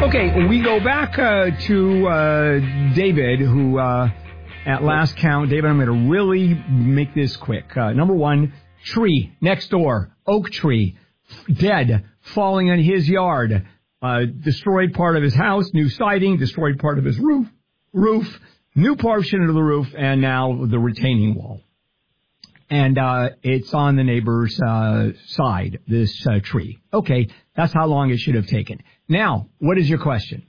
Okay, we go back to David, who, at last count, David, I'm going to really make this quick. Number one, tree next door, oak tree, dead, falling in his yard, destroyed part of his house, new siding, destroyed part of his roof, new portion of the roof, and now the retaining wall. And it's on the neighbor's side, this tree. Okay, that's how long it should have taken. Now, what is your question?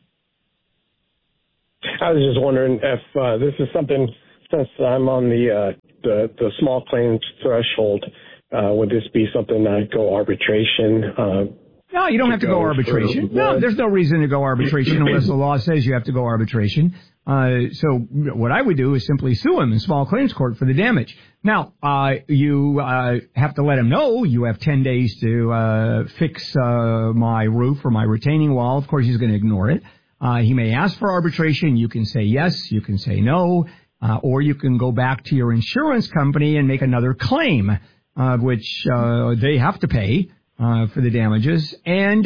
I was just wondering if this is something, since I'm on the small claims threshold, would this be something that go arbitration? No, you don't have to go arbitration. No, there's no reason to go arbitration unless the law says you have to go arbitration. So what I would do is simply sue him in small claims court for the damage. Now, you have to let him know you have 10 days to fix my roof or my retaining wall. Of course, he's going to ignore it. He may ask for arbitration. You can say yes, you can say no, or you can go back to your insurance company and make another claim, which they have to pay for the damages, and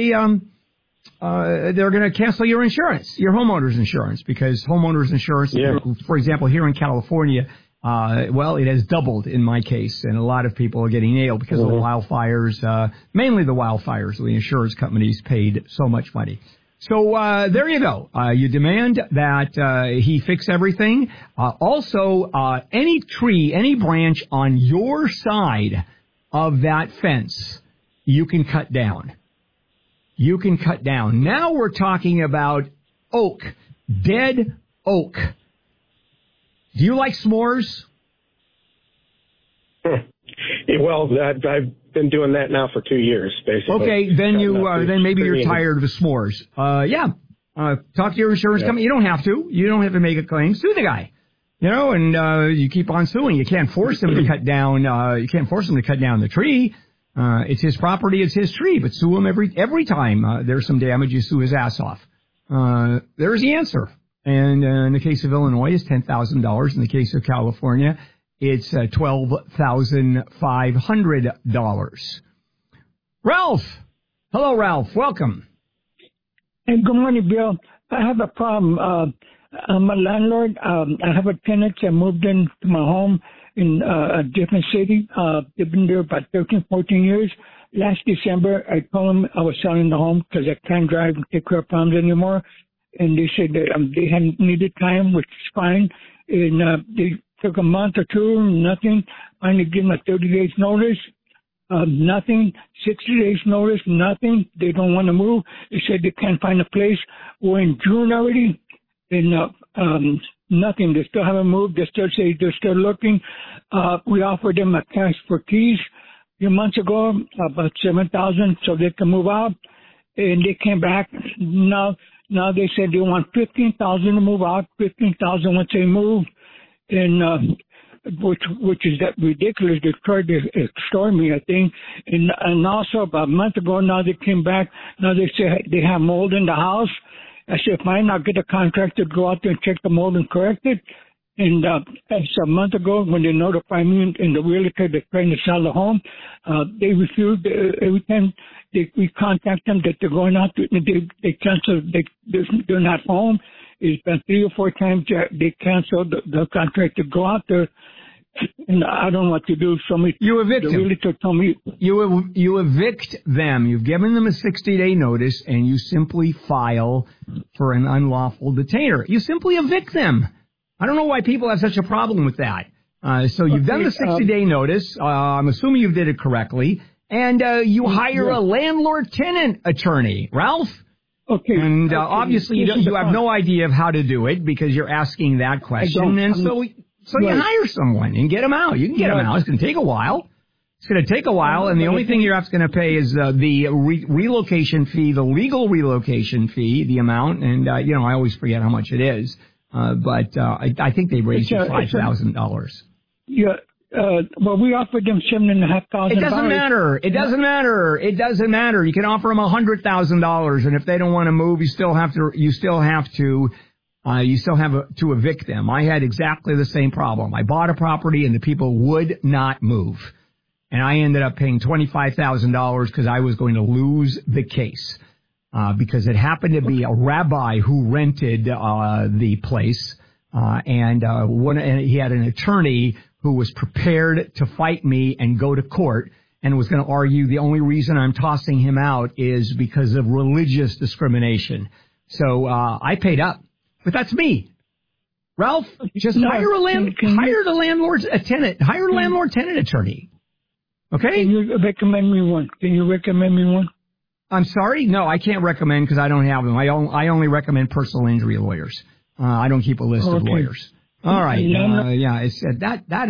they're going to cancel your insurance, your homeowner's insurance, because homeowner's insurance, for example, here in California, it has doubled in my case, and a lot of people are getting nailed because of the wildfires, mainly the wildfires. The insurance companies paid so much money. So there you go. You demand that he fix everything. Also, any tree, any branch on your side of that fence, you can cut down. You can cut down. Now we're talking about oak, dead oak. Do you like s'mores? Well, I've been doing that now for 2 years, basically. Okay, then maybe you're tired of the s'mores. Talk to your insurance company. You don't have to. You don't have to make a claim. Sue the guy. And you keep on suing. You can't force him to cut down. You can't force him to cut down the tree. It's his property. It's his tree. But sue him every time there's some damage. You sue his ass off. There's the answer. And in the case of Illinois, it's $10,000. In the case of California, it's $12,500. Ralph. Hello, Ralph. Welcome. Hey, good morning, Bill. I have a problem. I'm a landlord. I have a tenant that moved into my home in a different city. They've been there about 13, 14 years. Last December, I told them I was selling the home because I can't drive and take care of problems anymore. And they said that they hadn't needed time, which is fine. And they took a month or two, nothing. Finally gave them a 30 days notice. Nothing. 60 days notice, nothing. They don't want to move. They said they can't find a place. We're in June already, and nothing. They still haven't moved. They still say they're still looking. We offered them a cash for keys a few months ago, about $7,000, so they can move out. And they came back. Now they said they want $15,000 to move out. $15,000 once they move, and which is that ridiculous. They tried to extort me, I think. And also about a month ago, now they came back. Now they say they have mold in the house. I said, fine, I'll get a contractor to go out there and check the mold and correct it. And it's a month ago when they notified me and the realtor they're trying to sell the home, they refused. Every time we contact them that they're going out, they cancel. They're not home. It's been 3 or 4 times they canceled the contract to go out there. And I don't know what to do. You evict them. The realtor told me. You evict them. You've given them a 60-day notice, and you simply file for an unlawful detainer. You simply evict them. I don't know why people have such a problem with that. So you've done the 60-day notice. I'm assuming you did it correctly. And you hire a landlord-tenant attorney, Ralph. Okay. And obviously you have no idea of how to do it because you're asking that question. And so you hire someone and get them out. You can get them out. It's going to take a while. It's going to take a while, and the only thing you're going to pay is the relocation fee, the legal relocation fee, the amount. And, I always forget how much it is. But I think they raised $5,000. Yeah. Well, we offered them $7,500. It doesn't matter. You can offer them $100,000, and if they don't want to move, you still have to evict them. I had exactly the same problem. I bought a property, and the people would not move, and I ended up paying $25,000 because I was going to lose the case. because it happened to be a rabbi who rented the place, and he had an attorney who was prepared to fight me and go to court and was going to argue the only reason I'm tossing him out is because of religious discrimination. So I paid up, but that's me. Ralph, just hire a landlord-tenant attorney. Okay? Can you recommend me one? I'm sorry? No, I can't recommend because I don't have them. I only recommend personal injury lawyers. I don't keep a list of lawyers. All right. It's that